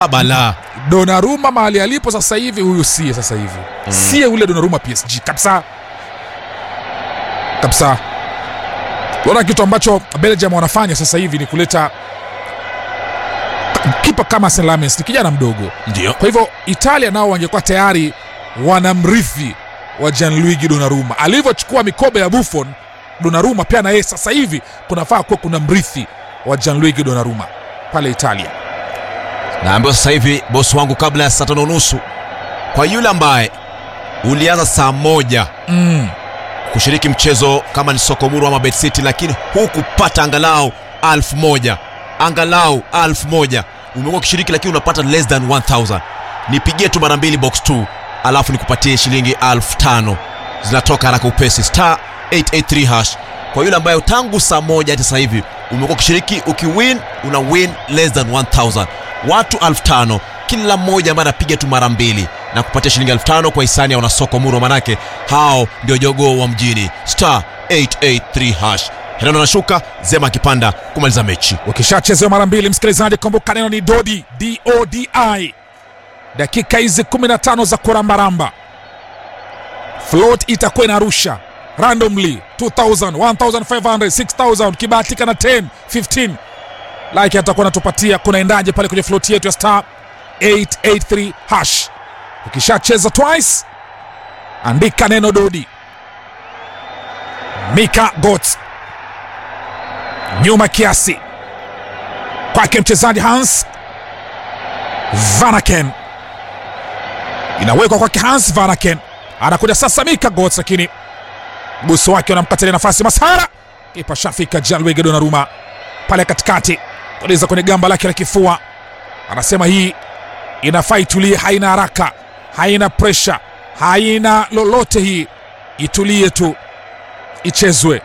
Bala Donnarumma mahali alipo sasa hivi, huyu sie sasa hivi sie ule Donnarumma PSG kabisa kabisa. Bora kitu ambacho Belgium wanafanya sasa hivi ni kuleta kipa kama Saint-Lamens, ni kijana mdogo. ndio. Kwa hivyo Italia nao wangekuwa tayari wanamrithi wa Gianluigi Donnarumma. Alivyochukua mikoba ya Buffon, Donnarumma pia na yeye sasa hivi kunafaa kuwa kuna mrithi wa Gianluigi Donnarumma pale Italia. Naambiwa sasa hivi boss wangu, kabla ya saa 5:30, kwa yule ambaye ulianza saa 1 kushiriki mchezo kama ni Sokomuru ama Bet City, lakini hukupata angalau 1000, angalau 1000, umekuwa ukishiriki lakini unapata less than 1000, nipigie tu mara 2 box 2, alafu nikupatie shilingi 5000 zinatoka haraka upesi. Star 883 hash. Kwa yule ambaye tangu saa 1 hadi sasa hivi umekuwa ukishiriki, ukiwin una win less than 1000, watu 5000 kila mmoja ambaye anapiga tu mara 2 na kupatia shilingi 5000 kwa hisani ya wanasoko Muro, manake hao ndio jogoo wa mjini. Star 883 hash. Hena anashuka, Zema akipanda kumaliza mechi. Ukishachezewa mara 2, msikilizaji, kumbuka neno ni Dodi, DODI. Dakika hizi 15 za kurambaramba, float itakuwa inarusha randomly 2000, 1500, 6000, kibahatika na 10, 15 like atakuwa anatupatia kunaendaje pale kwenye float yetu ya star 883 hash. Ukishacheza twice, andika neno Dodi. Mika Götze nyuma kiasi kwake mchezaji Hans Vanaken, inawekwa kwake Hans Vanaken, anakuja sasa Mika Götze, lakini buso wake unamkatalia nafasi. Masara kipa shafika Gianluigi Donnarumma pale katikati, tuliza kwenye gamba lake la kifua, anasema hii inafaa itulie, haina haraka, haina pressure, haina lolote, hii itulie tu ichezwe.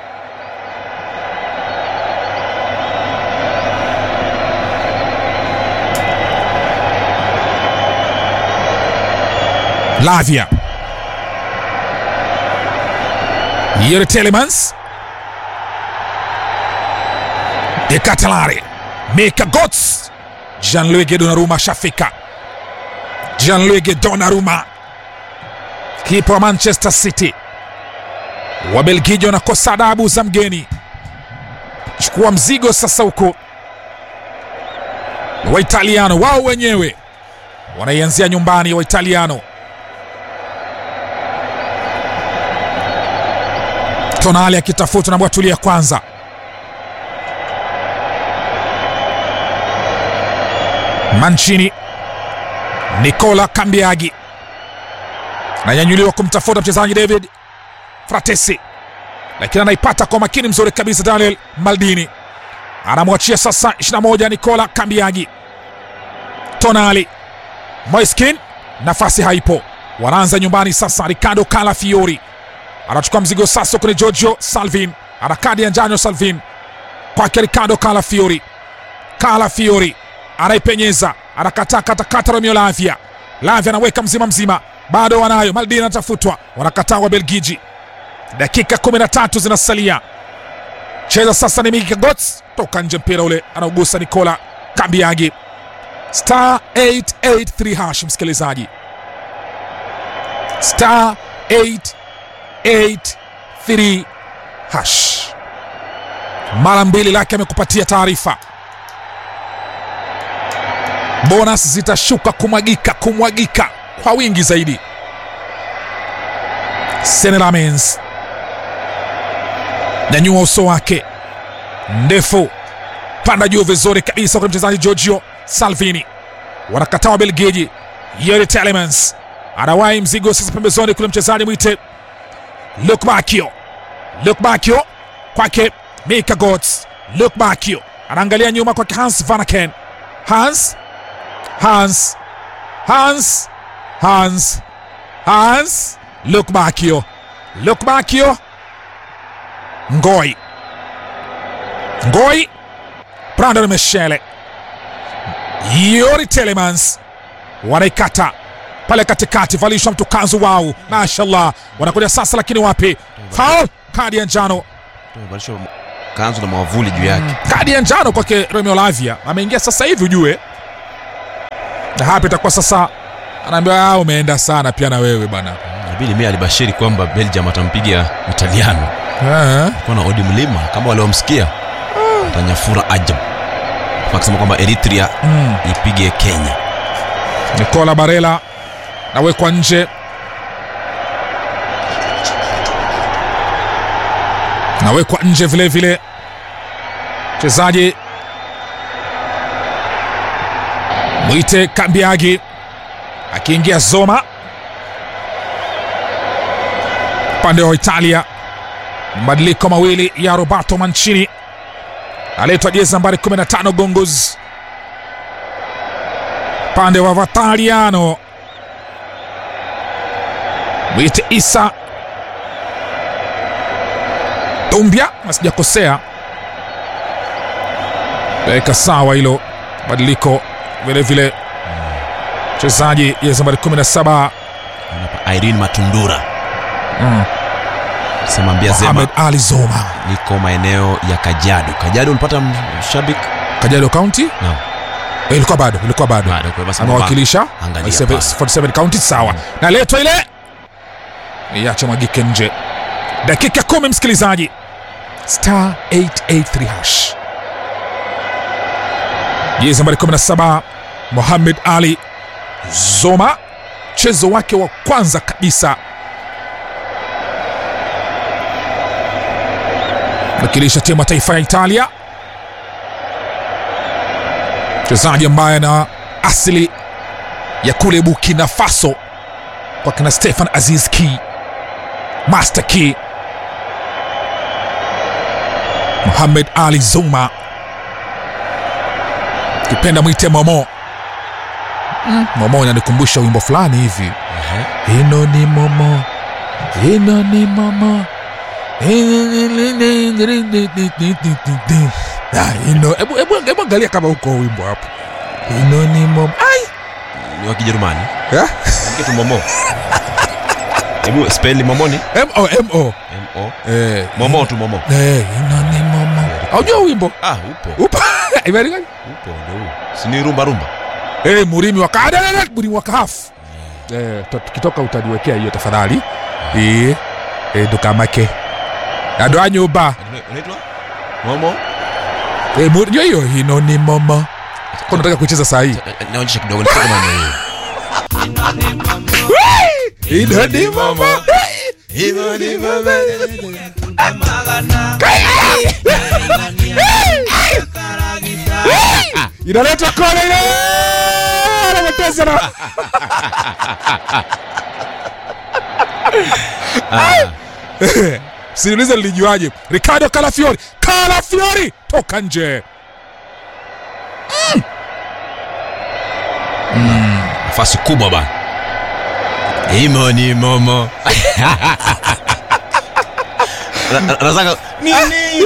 Lavia, Yuri Telemans, Ekatalari, Mika Götze, Gianluigi Donnarumma shafika. Gianluigi Donnarumma, kipa wa Manchester City. Wabelgiji wanakosa adabu za mgeni, chukua mzigo sasa huko wa Italiano, wao wenyewe wanaianzia nyumbani wa Italiano. Tonali akitafuta na Bwatulia kwanza, Mancini, Nicola Cambiagi ananyanyuliwa kumtafuta mchezaji David Fratesi, lakini anaipata kwa makini mzuri kabisa. Daniel Maldini anamwachia sasa 21 Nicola Cambiagi. Tonali, Moiskin, nafasi haipo, wanaanza nyumbani sasa. Riccardo Calafiori anachukua mzigo sasa kwenye Giorgio Salvin, ana kadi ya njano Salvin kwake Riccardo Calafiori. Calafiori anaipenyeza, anakataa katakata Romeo Lavia. Lavia anaweka mzima, bado wanayo. Maldini anatafutwa, wanakataa wa Belgiji. Dakika 13 zinasalia, cheza sasa ni Mika Götze, toka nje mpira ule, anaugusa Nicola Cambiagi. Star 883 hash, msikilizaji, star 883 hash, mara 2 lake amekupatia taarifa. Bonus zitashuka kumwagika kwa wingi zaidi. Saint-Lamens nyanyua uso wake ndefu, panda juu vizuri kabisa kwa mchezaji Giorgio Salvini, wanakataa wa Belgiji. Yuri Telemans anawai mzigo sasa pembezoni kule mchezaji mwite Luke Bakio kwake Mika Götze. Luke Bakio anaangalia nyuma kwake Hans Vanaken. Hans Luke Bakio, Ngoi, Brandon Michele, Yuri Telemans wanaikata pale katikati, valishwa mtu kanzu wao, mashallah, wanakuja sasa, lakini wapi? Foul, kadi ya njano, valishwa kanzu na mwavuli juu yake. Kadi ya njano kwake Romeo Lavia, ameingia sasa hivi ujue. Na hapa itakuwa sasa anaambia umeenda sana pia na wewe bwana. Nabii mimi alibashiri kwamba Belgium atampiga Italiano. Kuna Odi Mlima kama wale wamsikia. Atanyafura ajabu. Wakisema kwamba Eritrea ipige Kenya. Nicola Barella nawekwa nje. Nawekwa nje vile vile. Mchezaji Mwite Kambiagi akiingia Zoma upande wa Italia. Mabadiliko mawili ya Roberto Mancini. Aletwa jezi nambari 15 Gongoz. Pande wa Vataliano Mwite Isa Dumbia, nasijakosea. Beka sawa hilo. Badiliko vile vile. Mchezaji jezi nambari 17 Irene Matundura. Sema mbia Zema Mohamed Ali Zoma. Niko maeneo ya Kajiado. Kajiado ulipata mshabiki? Kajiado County? No. Ilikuwa bado. Anawakilisha 47 county sawa. Na leto ile. Iache mwagike nje. Dakika 10 msikilizaji. Star 883 hash. Jezi nambari 17 Mohamed Ali Zoma, mchezo wake wa kwanza kabisa. Wakilisha timu ya taifa ya Italia. Mchezaji ambaye na asili ya kule Burkina Faso kwa kina Stefan Aziz Ki, Master Ki. Mohamed Ali Zoma, kipenda mwite Momo. Momo inanikumbusha wimbo fulani hivi. Ino ni Momo, ino ni Momo, Ebu angalia kama uko wimbo hapo. Ino ni Momo. Ai, ni wa Kijerumani. Kitu Momo. Ebu spell Momo ni M-O. Momo tu Momo. Ino ni Momo. Unajua wimbo? Upo. Imeandika? Upo ndio. Si ni rumba. Murimi wa kahafu. Tukitoka utaniwekea hiyo tafadhali. Dukamake. Ado anyoba. Unaitwa Momo? Ndio hiyo ino ni Momo. Kwa nataka kucheza saa hii. Naonyesha kidogo nifike kama hiyo. Ino ni Momo. Ino ni Momo. Inaleta kole ile. Anatesa na. Siuliza nilijuaje? Ricardo Calafiori toka nje. Nafasi kubwa bana. Imo ni Momo. Razaka nini?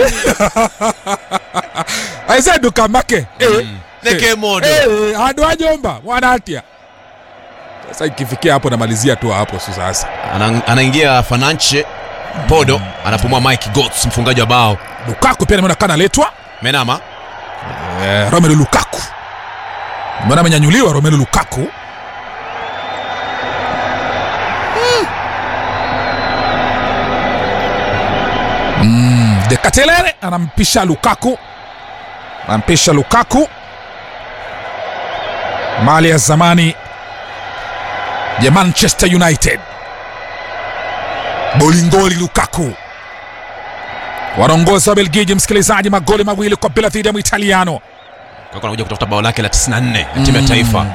Aisa Dukamake. Leke modo. Ado ajomba wanatia. Sasa ikifikia hapo namalizia tu hapo sasa. Anaingia Fananche Podo, anapumua Mike Götze mfungaji wa bao. Lukaku pia nimeona kana letwa. Menama. Romelu Lukaku. Mbona amenyanyuliwa Romelu Lukaku? De Katelere anampisha Lukaku. Mali ya zamani ya Manchester United. Bolingoli Lukaku. Wanaongoza Belgiji msikilizaji, magoli mawili kwa bila dhidi ya Italiano. Kwa anakuja kutafuta bao lake la 94 ya timu ya taifa.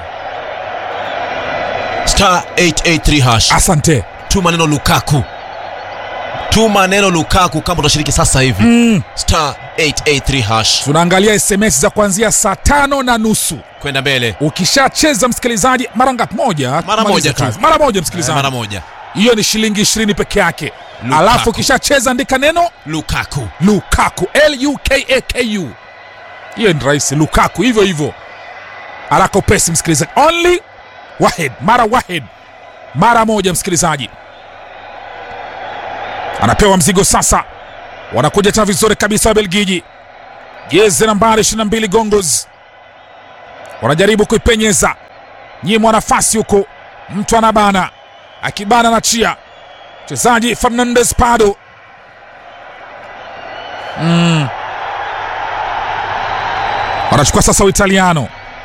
Star 883 hash. Asante. Tuma neno Lukaku kama utashiriki sasa hivi. Star 883 hash. Tunaangalia SMS za kuanzia saa 5:30 kwenda mbele. Ukishacheza msikilizaji mara ngapi? Mara moja tu. Mara moja msikilizaji. Mara moja. Hiyo ni shilingi 20 peke yake. Alafu ukishacheza andika neno Lukaku. Lukaku. Hiyo ni rahisi, Lukaku hivyo. Haraka upesi msikilizaji. Only Wahid, mara moja msikilizaji. Anapewa mzigo sasa. Wanakuja tena vizuri kabisa wa Belgiji. Jezi nambari 22 Gongoz. Wanajaribu kuipenyeza. nyimwa nafasi huko, mtu anabana, akibana na chia mchezaji Fernandes Pardo. Wanachukua sasa Uitaliano,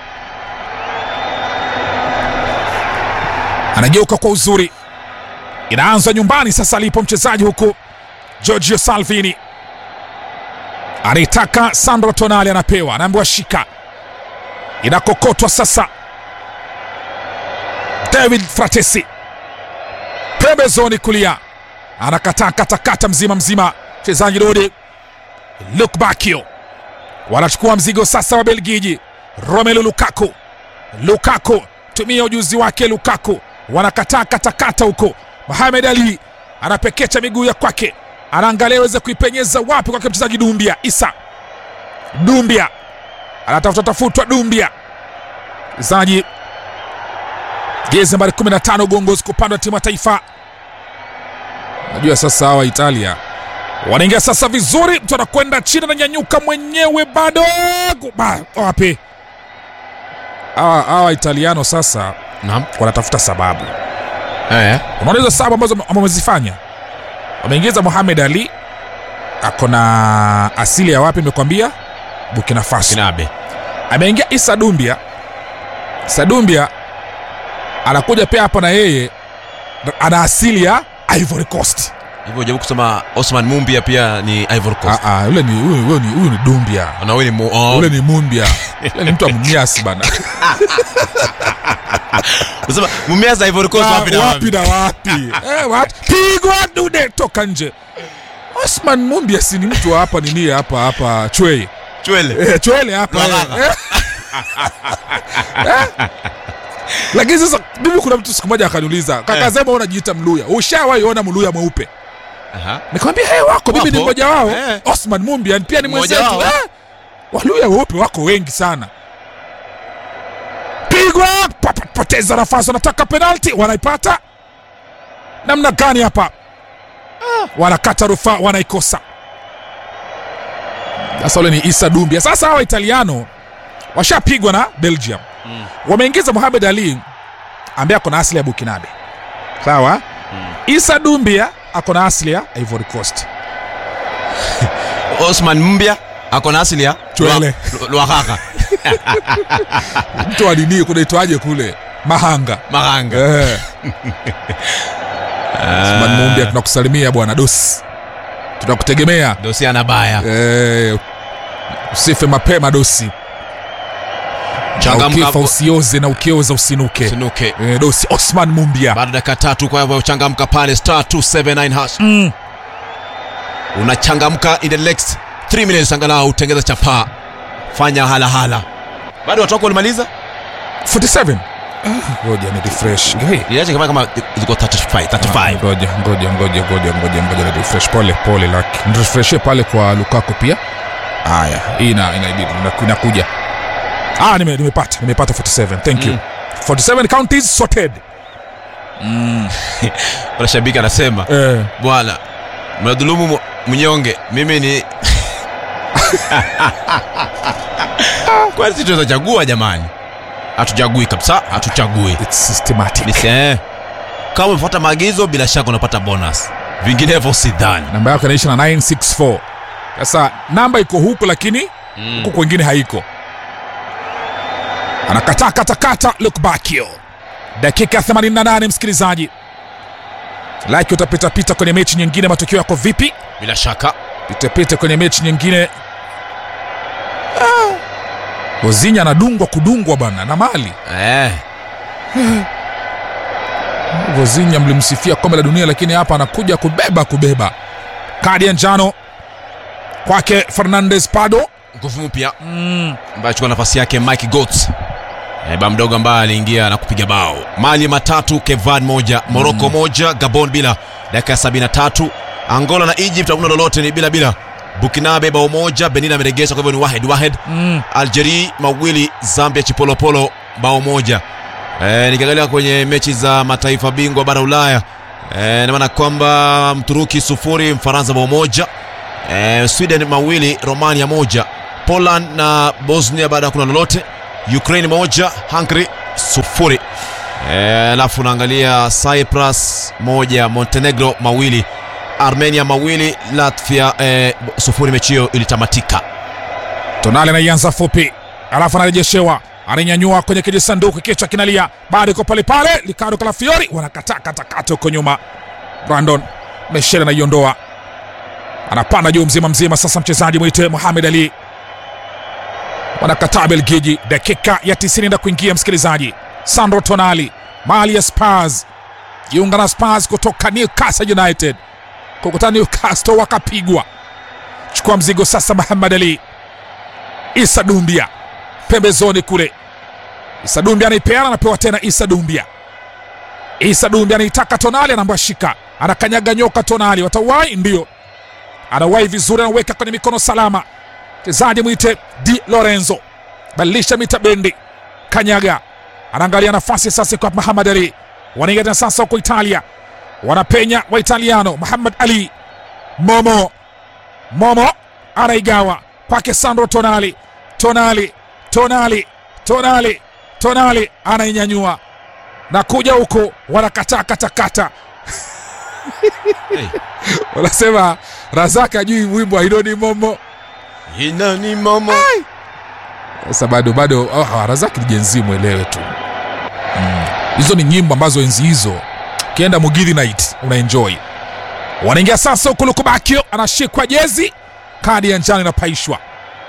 anageuka kwa uzuri, inaanza nyumbani sasa alipo mchezaji huku Giorgio Salvini, anaitaka Sandro Tonali, anapewa, anaambiwa shika, inakokotwa sasa. David Fratesi pembezoni kulia, anakataa katakata mzima mchezaji Rodi Luke Bacchio. Wanachukua mzigo sasa wa Belgiji, Romelu Lukaku tumia ujuzi wake Lukaku, wanakataa katakata huko. Mohamed Ali anapekecha miguu ya kwake, anaangalia aweze kuipenyeza wapi kwa mchezaji Dumbia. Dumbia anatafutwa Dumbia, mchezaji jezi nambari 15 gongozi kupanda timu ya taifa. Najua sasa hawa Italia wanaingia sasa vizuri, mtu anakwenda chini na nyanyuka mwenyewe bado wapi. Hawa Italiano sasa wanatafuta sababu. Unaona sababu ambazo wamezifanya. Wameingiza Mohamed Ali, akona asili ya wapi nimekwambia? Burkina Faso. Ameingia Issa Dumbia anakuja pia hapo na yeye ana asili ya Ivory Coast. Hivyo jabu kusema Osman Mumbia pia ni Ivory Coast. Yule ni Dumbia. Na wewe ni yule ni Mumbia. Yule ni mtu wa Mumias bana. Unasema Mumias Ivory Coast wapi na wapi? What? Pigwa dude toka nje. Osman Mumbia si ni mtu hapa nini hapa Chwele hapa. Lakini sasa mimi kuna mtu siku moja akaniuliza, kaka Zema unajiita Mluya, ushawahi ona Mluya mweupe? Nikamwambia wako, mimi ni mmoja wao. Osman Mumbia pia ni mwenzetu. Waluya weupe wako wengi sana. Pigwa, poteza nafasi, wanataka penalty, wanaipata. Namna gani hapa? Wanakata rufaa, wanaikosa. Sasa wale ni Issa Dumbia. Sasa hawa Italiano washapigwa na Belgium. Wameingiza Mohamed Ali ambaye ako na asili ya Burkinabe. Sawa? Issa Dumbia ako na asili ya Ivory Coast. Osman Mumbia ako na asili ya Chwele. Luakaka. Mtu adini kunaitwaje kule? Mahanga. Osman Mumbia tunakusalimia bwana Dosi. Tunakutegemea. Dosi anabaya. Usife mapema Dosi. Changamka usioze na ukioza usinuke. Dosi Osman Mumbia. Baada dakika 3 kwa hivyo changamka pale star 279 hash. Unachangamka in the next 3 minutes, angalau utengeza chapa. Fanya hala. Bado watu wako walimaliza 47. Ngoja ni refresh. Niache kama ziko 35. Ngoja ni refresh pole laki. Ni refresh pale kwa Lukaku pia. Haya, inabidi inakuja. Nimepata 47. Thank you. 47 counties sorted. Wala shabiki anasema bwana mnadhulumu mnyonge, mimi ni kwa sisi tunachagua jamani. Hatuchagui kabisa, hatuchagui. It's systematic. Kama umefuata maagizo bila shaka unapata bonus. Vinginevyo sidhani. Namba yako inaisha na 964. Sasa namba iko huko lakini huko kwingine haiko. Anakata Luke Bacchio. Dakika 88 msikilizaji. Like utapita kwenye mechi nyingine, matokeo yako vipi? Bila shaka pita kwenye mechi nyingine. Ozinya kudungwa bana na Mali. Ozinya mlimsifia kombe la dunia, lakini hapa anakuja kubeba. Kadi ya njano kwake Fernandes Pardo, nguvu mpya ambaye chukua nafasi yake Mike Götze. Ba mdogo ambaye aliingia na kupiga bao. Mali 3, Kevad 1, Morocco 1, Gabon bila. Dakika 73 Angola na Egypt hakuna lolote, ni bila. Burkinabe bao 1, Benin ameregesha, kwa hivyo ni wahed. Algeria mawili, Zambia chipolopolo bao 1. Nikiangalia kwenye mechi za mataifa bingwa bara Ulaya, na maana kwamba Mturuki 0, Mfaransa bao 1, Sweden mawili, Romania 1, Poland na Bosnia baada kuna lolote, Ukraine 1, Hungary 0. Alafu naangalia Cyprus 1, Montenegro 2, Armenia 2, Latvia 0. Mechi hiyo ilitamatika. Tonali anaianza fupi, alafu anarejeshewa, ananyanyua kwenye kijisanduku, kichwa kinalia, bado iko pale pale. Ricardo Calafiori wanakata huko nyuma. Brandon Meshele anaiondoa, anapanda juu mzima. Sasa mchezaji mwite Mohamed Ali, wanakataa Belgiji. Dakika ya 90 ndio kuingia, msikilizaji. Sandro Tonali, mali ya Spurs, jiunga na Spurs kutoka Newcastle United, kukutana Newcastle wakapigwa. Chukua mzigo sasa Mohamed Ali. Issa Doumbia pembezoni kule, Issa Doumbia anaipeana, anapewa tena Issa Doumbia. Issa Doumbia anaitaka Tonali, anaambia shika, anakanyaga nyoka Tonali, watawai, ndio anawai vizuri, anaweka kwenye mikono salama. Mchezaji mwite Di Lorenzo, badilisha mita bendi, kanyaga, anaangalia nafasi sasa kwa Mohamed Ali. Wanaingia sasa huko Italia, wanapenya wa Italiano. Mohamed Ali, Momo anaigawa kwake Sandro Tonali anainyanyua na kuja huko, wanakatakata wanasema Razaka ajui wimbo Inoni Momo. Sasa bado Razaki ni jenzi, mwelewe tu. Hizo ni nyimbo ambazo enzi hizo kienda Mugithi Night unaenjoy. Wanaingia sasa huko, Lukubakio anashikwa jezi, kadi ya njano inapaishwa.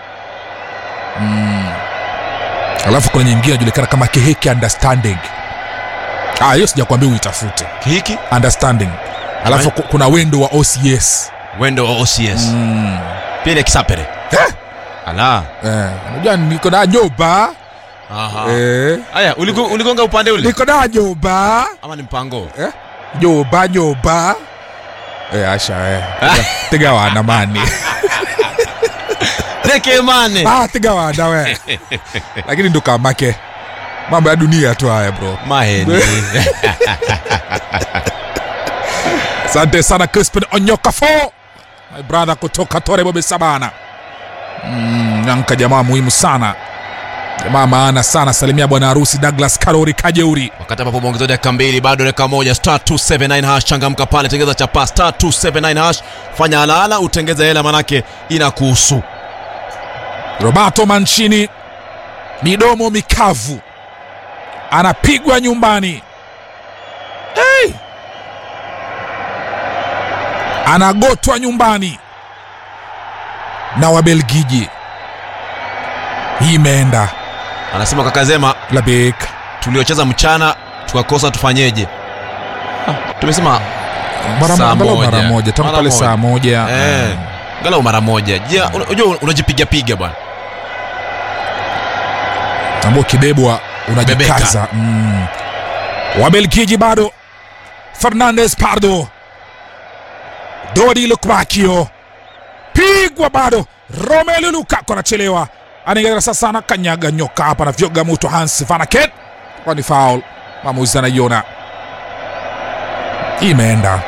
Alafu kuna nyingine inajulikana kama Kihiki Understanding. Hiyo sijakwambia uitafute. Kihiki Understanding. Alafu kuna wendo wa OCS. Pia ni Kisapere. Ala. Unajua niko na Nyoba. Aha. Aya, uligonga upande ule. Niko na Nyoba. Ama ni mpango? Nyoba. Asha tega wana mani. Teke mane. Tega wana we. Lakini ndo kamake. Mambo ya dunia tu haya bro. Maheni. Asante sana Crispin Onyokafo, my brother kutoka Tore Bobe Sabana. Nanka jamaa muhimu sana, jamaa maana sana. Salimia bwana harusi Douglas Karori Kajeuri. Wakati hapo mwongezo dakika 2, bado dakika 1. *279# changamka pale, tengeza chapa *279#, fanya halala utengeza hela, manake inakuhusu. Roberto Mancini, midomo mikavu, anapigwa nyumbani. Anagotwa nyumbani na Wabelgiji. Hii imeenda. Anasema Kakazema Labek, tuliocheza mchana tukakosa, tufanyeje? Tumesema mara moja tangu pale saa moja. Galau mara moja. Je, unajua unajipiga bwana. Tambo kibebwa unajikaza. Wabelgiji bado. Fernandes Pardo, Dodi Lukubakio, pigwa bado. Romelu Lukaku anachelewa, anaingia sasa na kanyaga nyoka hapa na vyoga mtu Hans van Aken. Kwa ni foul, maamuzi anaiona. Imeenda.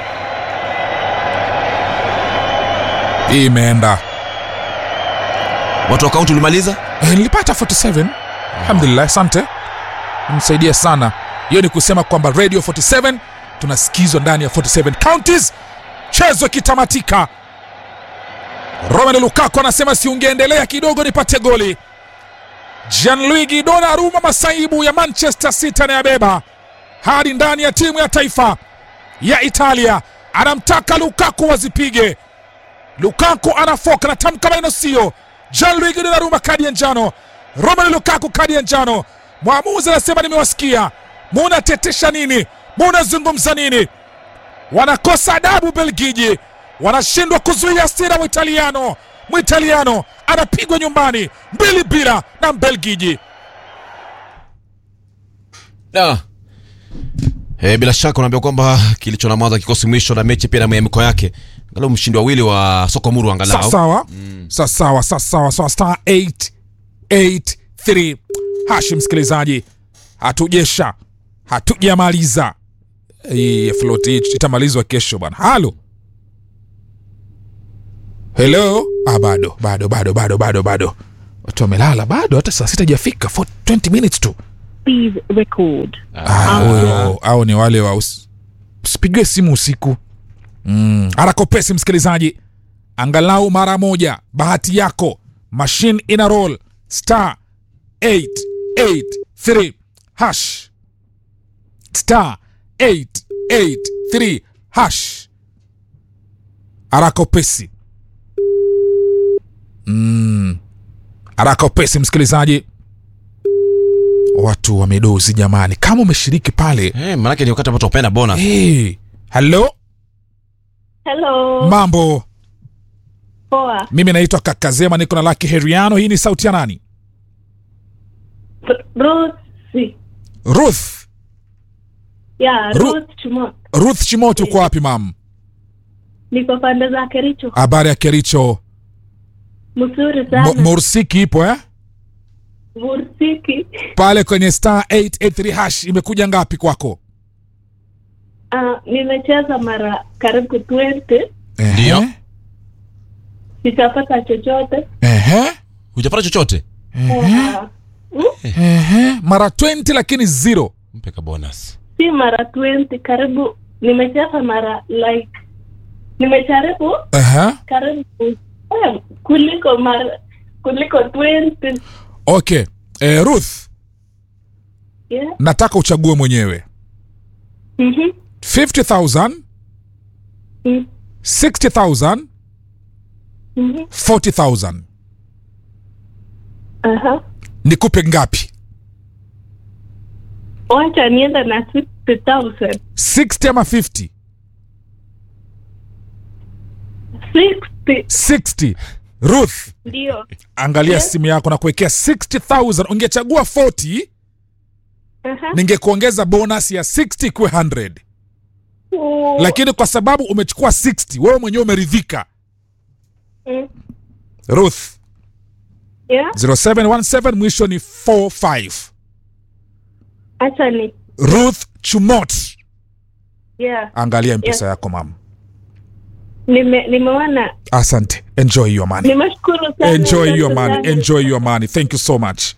Watu wa kaunti ulimaliza? Nilipata 47. Alhamdulillah, asante. Msaidia sana. Hiyo ni kusema kwamba Radio 47 tunasikizwa ndani ya 47 counties. Chezo kitamatika. Romelu Lukaku anasema si ungeendelea kidogo nipate goli. Gianluigi Donnarumma, masaibu ya Manchester City anayabeba hadi ndani ya timu ya taifa ya Italia. Anamtaka Lukaku wazipige. Lukaku anafoka na tamka maneno sio. Gianluigi Donnarumma kadi ya njano. Romelu Lukaku kadi ya njano. Mwamuzi anasema nimewasikia. Munatetesha nini? Munazungumza nini? Wanakosa adabu Belgiji. Wanashindwa kuzuia hasira Mwitaliano anapigwa nyumbani 2-0 na Belgiji. Bila shaka unaambia kwamba kilicho na mwanzo kikosi mwisho na mechi pia na mwemko yake. Angalau mshindi wawili wa Sokomuru angalau. Sawa. Star 883. Hashim msikilizaji, hatujamaliza. Float itamalizwa kesho bwana. Hello. Bado. Watu wamelala bado, hata saa 6 hajafika. 20 minutes tu. please record. Au ni wale wa usipigwe simu usiku. Harakopesi msikilizaji, angalau mara moja bahati yako. Machine ina roll star 883 hash star 883 hash. Harakopesi. Harakopesi msikilizaji. Watu wamedozi jamani. Kama umeshiriki pale, maana ni wakati ambao tupenda bonus. Hello. Hello. Mambo. Poa. Mimi naitwa Kakazema, niko na Lucky Heriano. Hii ni sauti ya nani? Ruth. Yeah, Ruth Chimoto. Ruth Chimoto, uko wapi mam? Niko pande za Kericho. Habari ya Kericho? Mzuri sana. Mursiki ipo Mursiki. Pale kwenye star 883 hash imekuja ngapi kwako? Nimecheza mara karibu 20. Ndio. Sijapata chochote. Hujapata chochote? Mara 20 lakini zero. Mpeka bonus. Si mara 20, karibu nimecheza mara like nimejaribu karibu kuliko 20. Okay. Ruth. Yeah. Nataka uchague mwenyewe. 50,000, 60,000, 40,000. Nikupe ngapi? Wacha nienda na 60,000. 60 ama 50? 60. Ruth. Ndio. Angalia simu yako na kuwekea 60,000. Ungechagua 40, ningekuongeza bonus ya 60 kwa 100. Lakini kwa sababu umechukua 60, wewe mwenyewe umeridhika. Ruth. Yeah. 0717 mwisho ni 45. Acha ni Ruth Chumot. Yeah. Angalia mpesa yako mama. Nimeona. Asante. Enjoy your money. Nimeshukuru sana. Enjoy your money. Enjoy your money. Thank you so much.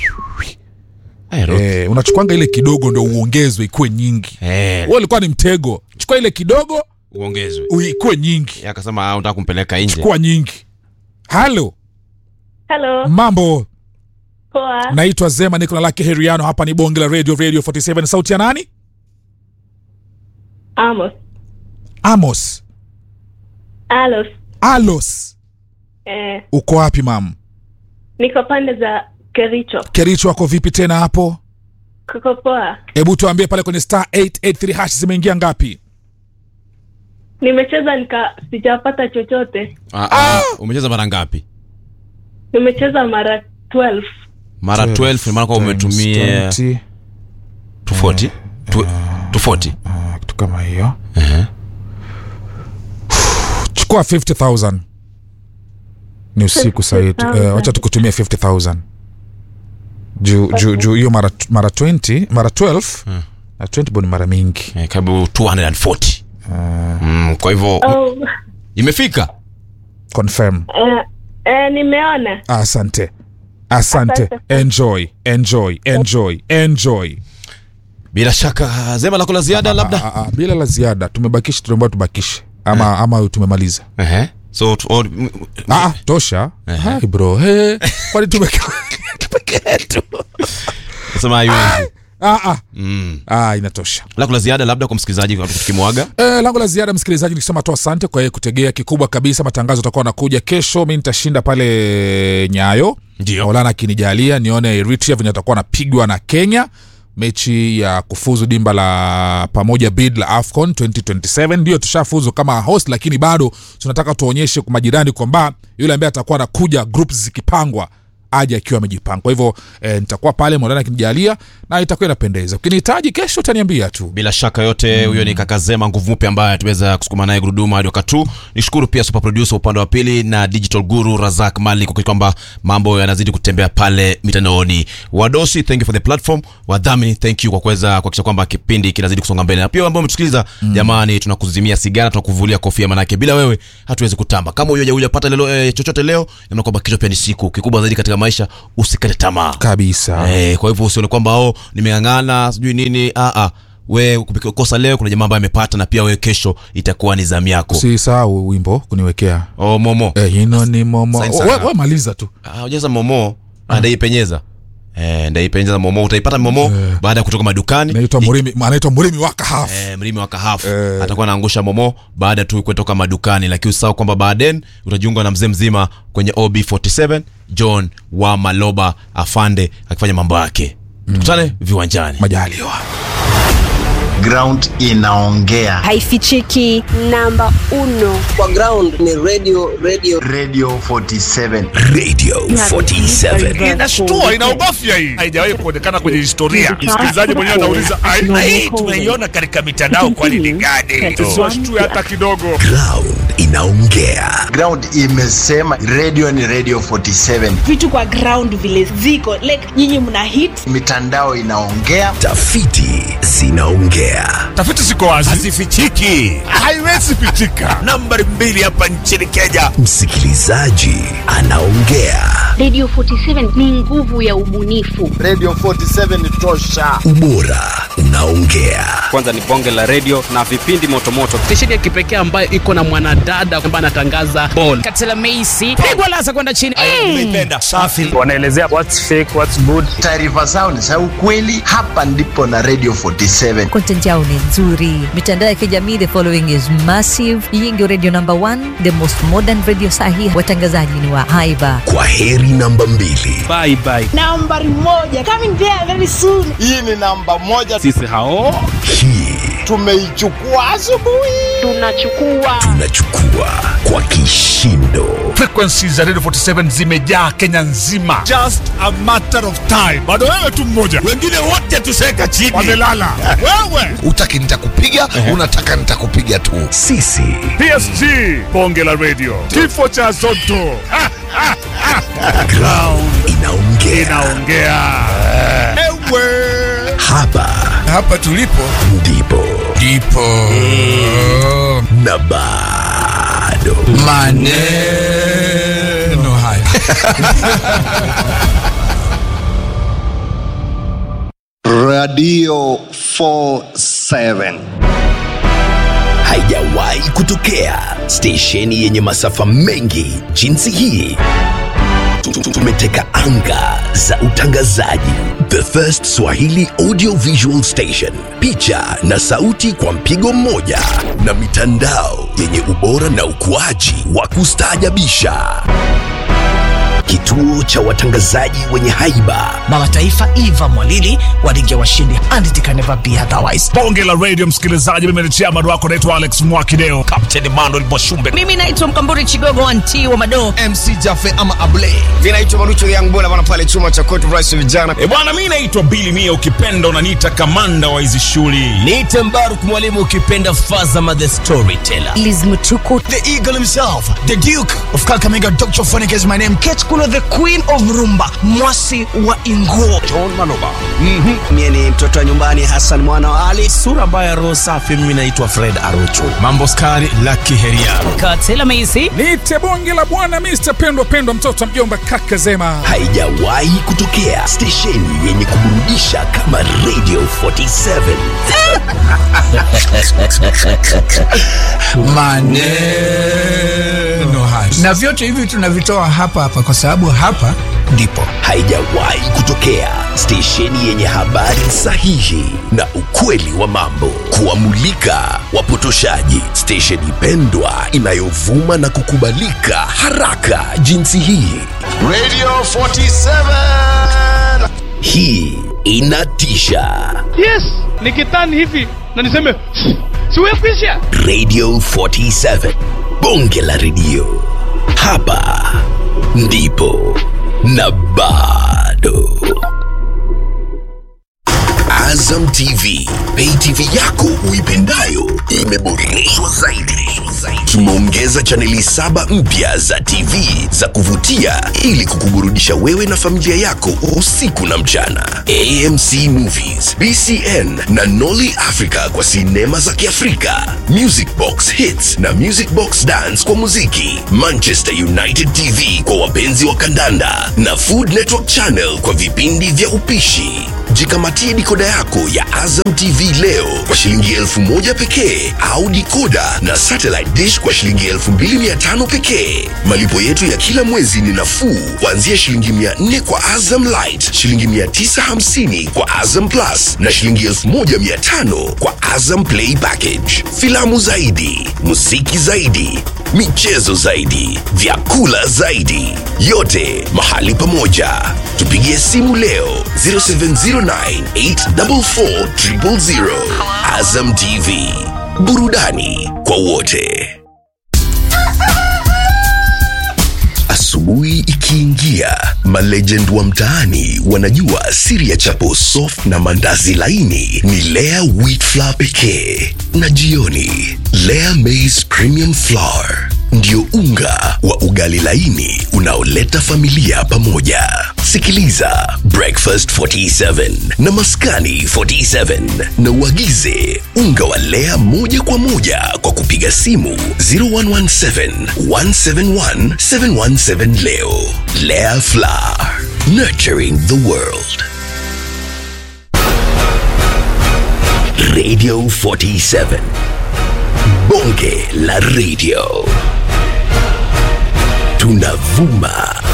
Unachukuanga ile kidogo ndio uongezwe ikuwe nyingi. Wewe ulikuwa ni mtego. Chukua ile kidogo uongezwe ikuwe nyingi. Akasema unataka kumpeleka nje. Chukua nyingi. Hello. Mambo. Poa. Naitwa Zema, niko na Lucky Heriano, hapa ni Bonge la Radio 47. Sauti ya nani? Alos. Uko wapi mam? Niko pande za Kericho. Kericho wako vipi tena hapo? Kuko poa. Hebu tuambie pale kwenye star 883 hash zimeingia ngapi? Nimecheza sijapata chochote. Umecheza mara ngapi? Nimecheza mara 12. Mara 12 maana kwa umetumia 240. 240. Kitu kama hiyo. Chukua 50,000. Ni usiku sasa. Wacha tukutumia 50,000. Juu hiyo mara 20, mara 12. Na 20 boni mara mingi. Karibu 240. Kwa hivyo imefika. Confirm. Nimeona. Asante. Enjoy. Bila shaka Zema lako la ziada labda? Bila la ziada. Tumebakisha, tunaomba tubakishe. Ama tumemaliza. So tosha. Hai bro. Kwani tumepekea tu. Sema haiwezi. Inatosha. Lango la ziada labda kwa msikilizaji tukimwaga. Lango la ziada msikilizaji nikisema tu asante kwa kutegea. Kikubwa kabisa matangazo yatakuwa yanakuja kesho. Mimi nitashinda pale Nyayo. Ndio. Maulana akinijalia nione Eritrea venye atakuwa anapigwa na Kenya. Mechi ya kufuzu dimba la pamoja bid la AFCON 2027. Ndio tushafuzu kama host, lakini bado tunataka tuonyeshe kwa majirani kwamba yule ambaye atakuwa anakuja groups zikipangwa aje akiwa amejipanga. Kwa hivyo nitakuwa pale Maulana akinijalia na itakuwa inapendeza. Ukinihitaji kesho utaniambia tu. Bila shaka yote huyo ni Kakazema nguvu mpya ambaye tumeweza kusukuma naye gurudumu hadi wakati huu. Nishukuru pia super producer upande wa pili na digital guru Razak Mali kwa kwamba mambo yanazidi kutembea pale mitandaoni. Wadosi, thank you for the platform. Wadhamini, thank you kwa kuweza kuhakikisha kwamba kipindi kinazidi kusonga mbele. Na pia ambao umetusikiliza, jamani tunakuzimia sigara, tunakuvulia kofia manake bila wewe hatuwezi kutamba. Kama hujapata leo chochote leo, na kwamba kesho pia ni siku kikubwa zaidi katika maisha, usikate tamaa kabisa. Kwa hivyo usione kwamba nimeng'ang'ana sijui nini. We ukikosa leo kuna jamaa ambaye amepata, na pia we kesho itakuwa ni zamu yako. Usisahau wimbo kuniwekea. Momo. Hino ni Momo. Wewe maliza tu. Unajeza Momo, ndaipenyeza. Ndaipenyeza Momo, utaipata Momo baada ya kutoka madukani. Anaitwa Murimi wa Kahafu. Mrimi wa Kahafu. Atakuwa anaangusha Momo baada tu kutoka madukani, lakini usahau kwamba baadaye utajiunga na mzee mzima kwenye OB47 John wa Maloba Afande akifanya mambo yake. Tukutane viwanjani. Majaliwa. Ground inaongea, haifichiki. Namba 1 kwa ground ni radio 47. Radio 47 inashtua, inaogofya hii, haijawahi kuonekana kwenye historia. Msikilizaji mwenyewe anauliza hii tunaiona katika mitandao, kwani ni gani? Tusishtue hata kidogo. Ground inaongea. Ground imesema radio ni radio 47. Vitu kwa ground vile ziko like nyinyi mna hit, mitandao inaongea, tafiti zinaongea. Tafiti ziko wazi, hazifichiki, haiwezi fichika. Nambari 2 hapa nchini Kenya, msikilizaji anaongea. Radio 47 ni nguvu ya ubunifu. Radio 47 ni tosha. Ubora unaongea. Kwanza ni bonge la radio na vipindi motomoto. Stesheni ya kipekee ambayo iko na mwanadada ambaye anatangaza ball. Katela Macy pigwa laza kwenda chini. Nimeipenda. Safi. Wanaelezea what's fake, what's good. Taarifa zao ni za ukweli. Hapa ndipo na Radio 47. Content yao ni nzuri. Mitandao ya kijamii, the following is massive. Hii ndio radio number 1, the most modern radio sahihi. Watangazaji ni wa haiba. Kwa heri namba 2. Bye bye. nambari 1 coming there very soon. Hii ni namba 1. Sisi hao hii tumeichukua asubuhi. Tunachukua kwa kishindo. Frequencies za Radio 47 zimejaa Kenya nzima. Just a matter of time. Bado wewe tu mmoja, wengine wote tuseka chini, wamelala. Wewe utaki nitakupiga, unataka nitakupiga tu. Sisi PSG bonge la radio, kifo cha Zotto. Ground inaongea. Ewe hapa tulipo ndipo na bado maneno haya. Radio 47 haijawahi kutokea stesheni yenye masafa mengi jinsi hii. Tumeteka anga za utangazaji. The First Swahili Audio Visual Station, picha na sauti kwa mpigo mmoja, na mitandao yenye ubora na ukuaji wa kustaajabisha. Kituo cha watangazaji wenye haiba. Mama Taifa Eva Mwalili walingia washindi and it can never be otherwise. Bonge la radio, msikilizaji, mimi ni chairman wako, naitwa Alex Mwakideo. Captain Emmanuel Mwashumbe. Mimi naitwa Mkamburi Chigogo anti wa Mado. MC Jaffe ama Abule. Mimi naitwa Marucho Young Bola bwana pale chuma cha Court Rice vijana. Bwana mimi naitwa Billy Mia, ukipenda unaniita kamanda wa hizi shughuli. Niite Mbaruk Mwalimu, ukipenda Fazama the Storyteller. Liz Mutuku, the eagle himself, the Duke of Kakamega, Dr. Phonic is my name. Kate Kulo, the Queen of Rumba, Mwasi wa Ingo. John Maloba. Mimi ni mtoto wa nyumbani, Hassan mwana wa Ali. Sura mbaya roho safi, mimi naitwa Fred Arocho. Mambo skari Lucky Heria. Katela Macy. Niite bonge la bwana Mr. Pendwa mtoto mjomba kaka Zema. Haijawahi kutokea stesheni yenye kuburudisha kama Radio 47. Maneno haya. Na vyote hivi tunavitoa hapa kwa sababu hapa ndipo. Haijawahi kutokea stesheni yenye habari sahihi na ukweli wa mambo, kuwamulika wapotoshaji, stesheni pendwa inayovuma na kukubalika haraka jinsi hii. Radio 47. Hii inatisha. Yes, nikitani hivi na niseme siwe kuisha. Radio 47, bonge la radio. Hapa ndipo na bado. Azam TV, pay TV yako uipendayo imeboreshwa zaidi. Tumeongeza chaneli 7 mpya za TV za kuvutia ili kukuburudisha wewe na familia yako usiku na mchana. AMC Movies, BCN na Nolly Africa kwa sinema za Kiafrika, Music Box Hits na Music Box Dance kwa muziki, Manchester United TV kwa wapenzi wa kandanda na Food Network Channel kwa vipindi vya upishi. Jikamatie dikoda yako ya Azam TV leo kwa shilingi 1000 pekee au dikoda na satellite dish kwa shilingi 2500 pekee. Malipo yetu ya kila mwezi ni nafuu kuanzia shilingi 400 kwa Azam Lite, shilingi 950 kwa Azam Plus na shilingi 1500 kwa Azam Play Package. Filamu zaidi, muziki zaidi, michezo zaidi, vyakula zaidi, yote mahali pamoja. Tupigie simu leo 0709844000. Azam TV, burudani kwa wote. Asubuhi ikiingia, malegend wa mtaani wanajua siri ya chapo soft na mandazi laini ni Lea Wheat Flour pekee, na jioni Lea Maize Premium Flour ndio unga wa ugali laini unaoleta familia pamoja. Sikiliza Breakfast 47 na Maskani 47 na uagize unga wa Lea moja kwa moja kwa kupiga simu 0117 171 717 leo. Lea Flour, nurturing the world. Radio 47, bonge la radio. Tunavuma